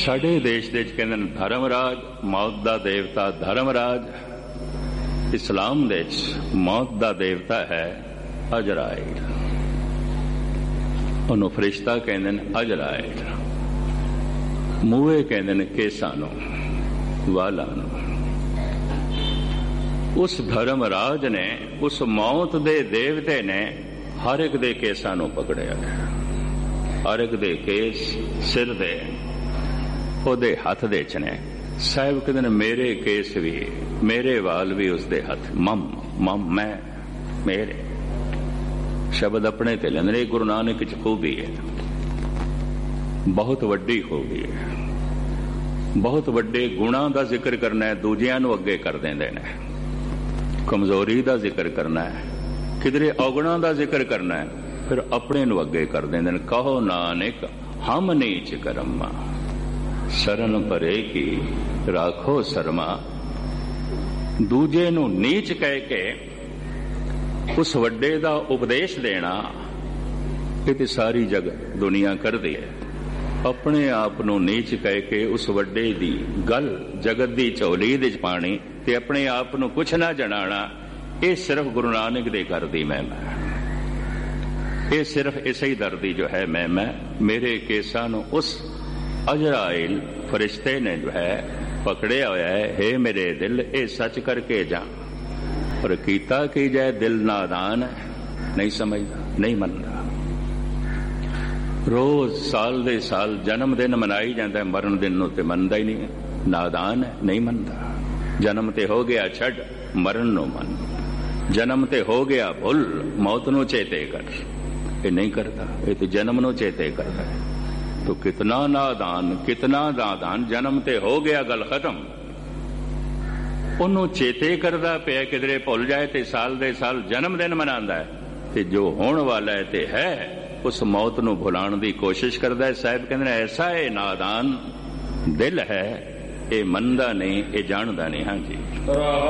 ਸਾਡੇ ਦੇਸ਼ ਦੇ ਵਿੱਚ ਕਹਿੰਦੇ ਨੇ ਧਰਮਰਾਜ, ਮੌਤ ਦਾ ਦੇਵਤਾ ਧਰਮਰਾਜ। ਇਸਲਾਮ ਦੇ ਵਿੱਚ ਮੌਤ ਦਾ ਦੇਵਤਾ ਹੈ ਅਜ਼ਰਾਇਲ। ਉਹਨੂੰ ਫਰਿਸ਼ਤਾ ਕਹਿੰਦੇ ਨੇ ਅਜ਼ਰਾਇਲ। ਮੂਹੇ ਕਹਿੰਦੇ ਨੇ ਕੇਸਾਂ ਨੂੰ, ਵਾਲਾਂ ਨੂੰ। ਉਸ ਧਰਮਰਾਜ ਨੇ, ਉਸ ਮੌਤ ਦੇ ਦੇਵਤੇ ਨੇ ਹਰ ਇੱਕ ਦੇ ਕੇਸਾਂ ਨੂੰ ਪਕੜਿਆ। ਹਰ ਇੱਕ ਦੇ ਕੇਸ ਸਿਰ ਦੇ ਉਹਦੇ ਹੱਥ ਦੇ ਚ ਨੇ। ਸਾਹਿਬ ਕਹਿੰਦੇ ਨੇ ਮੇਰੇ ਕੇਸ ਵੀ, ਮੇਰੇ ਵਾਲ ਵੀ ਉਸਦੇ ਹੱਥ। ਮਮ ਮੈਂ, ਮੇਰੇ ਸ਼ਬਦ ਆਪਣੇ ਤੇ ਲੈਂਦੇ ਨੇ। ਗੁਰੂ ਨਾਨਕ ਚ ਖੂਬੀ ਹੈ, ਬਹੁਤ ਵੱਡੀ ਖੂਬੀ ਹੈ। ਬਹੁਤ ਵੱਡੇ ਗੁਣਾਂ ਦਾ ਜ਼ਿਕਰ ਕਰਨਾ ਹੈ, ਦੂਜਿਆਂ ਨੂੰ ਅੱਗੇ ਕਰ ਦਿੰਦੇ ਨੇ। ਕਮਜ਼ੋਰੀ ਦਾ ਜ਼ਿਕਰ ਕਰਨਾ ਹੈ, ਕਿਧਰੇ ਔਗੁਣਾਂ ਦਾ ਜ਼ਿਕਰ ਕਰਨਾ ਹੈ, ਫਿਰ ਆਪਣੇ ਨੂੰ ਅੱਗੇ ਕਰ ਦਿੰਦੇ ਨੇ। ਕਹੋ ਨਾਨਕ ਹਮ ਨੀਚ ਕਰਮਾ, ਸ਼ਰਨ ਪਰੇ ਕੀ ਰਾਖੋ ਸ਼ਰਮਾ। ਦੂਜੇ ਨੂੰ ਨੀਚ ਕਹਿ ਕੇ ਉਸ ਵੱਡੇ ਦਾ ਉਪਦੇਸ਼ ਦੇਣਾ, ਇਹ ਤੇ ਸਾਰੀ ਜਗਤ ਦੁਨੀਆ ਕਰਦੀ ਹੈ। ਆਪਣੇ ਆਪ ਨੂੰ ਨੀਚ ਕਹਿ ਕੇ ਉਸ ਵੱਡੇ ਦੀ ਗੱਲ ਜਗਤ ਦੀ ਝੋਲੀ ਦੇ ਚ ਪਾਣੀ ਤੇ ਆਪਣੇ ਆਪ ਨੂੰ ਕੁਛ ਨਾ ਜਣਾਣਾ, ਇਹ ਸਿਰਫ ਗੁਰੂ ਨਾਨਕ ਦੇ ਘਰ ਦੀ ਮਹਿਮਾ ਹੈ। ਇਹ ਸਿਰਫ ਇਸੇ ਹੀ ਦਰ ਦੀ ਜੋ ਹੈ ਮਹਿਮਾ। ਮੇਰੇ ਕੇਸਾਂ ਨੂੰ ਉਸ ਅਜ਼ਰਾਇਲ ਫਰਿਸ਼ਤੇ ਨੇ ਜੋ ਹੈ ਪਕੜਿਆ ਹੋਇਆ ਹੈ। ਹੇ ਮੇਰੇ ਦਿਲ, ਇਹ ਸੱਚ ਕਰਕੇ ਜਾ। ਪਰ ਕੀਤਾ ਕੀ ਜਾਏ, ਦਿਲ ਨਾਦਾਨ ਹੈ, ਨਹੀਂ ਸਮਝਦਾ, ਨਹੀਂ ਮੰਨਦਾ। ਰੋਜ਼ ਸਾਲ ਦੇ ਸਾਲ ਜਨਮ ਦਿਨ ਮਨਾਈ ਜਾਂਦਾ, ਮਰਨ ਦਿਨ ਨੂੰ ਤੇ ਮੰਨਦਾ ਹੀ ਨਹੀਂ ਹੈ। ਨਾਦਾਨ ਹੈ, ਨਹੀਂ ਮੰਨਦਾ। ਜਨਮ ਤੇ ਹੋ ਗਿਆ ਛੱਡ, ਮਰਨ ਨੂੰ ਮੰਨ। ਜਨਮ ਤੇ ਹੋ ਗਿਆ ਭੁੱਲ, ਮੌਤ ਨੂੰ ਚੇਤੇ ਕਰ। ਇਹ ਨਹੀਂ ਕਰਦਾ, ਇਹ ਤੇ ਜਨਮ ਨੂੰ ਚੇਤੇ ਕਰਦਾ ਹੈ। ਤੋ ਕਿਤਨਾ ਨਾਦਾਨ, ਕਿਤਨਾ ਨਾਦਾਨ। ਜਨਮ ਤੇ ਹੋ ਗਿਆ, ਗੱਲ ਖਤਮ। ਉਹਨੂੰ ਚੇਤੇ ਕਰਦਾ ਪਿਆ, ਕਿਧਰੇ ਭੁੱਲ ਜਾਏ ਤੇ ਸਾਲ ਦੇ ਸਾਲ ਜਨਮ ਦਿਨ ਮਨਾਉਂਦਾ ਹੈ। ਤੇ ਜੋ ਹੋਣ ਵਾਲਾ ਹੈ ਤੇ ਹੈ, ਉਸ ਮੌਤ ਨੂੰ ਭੁਲਾਉਣ ਦੀ ਕੋਸ਼ਿਸ਼ ਕਰਦਾ ਹੈ। ਸਾਹਿਬ ਕਹਿੰਦੇ ਨੇ ਐਸਾ ਇਹ ਨਾਦਾਨ ਦਿਲ ਹੈ, ਇਹ ਮੰਨਦਾ ਨਹੀਂ, ਇਹ ਜਾਣਦਾ ਨਹੀਂ। ਹਾਂਜੀ।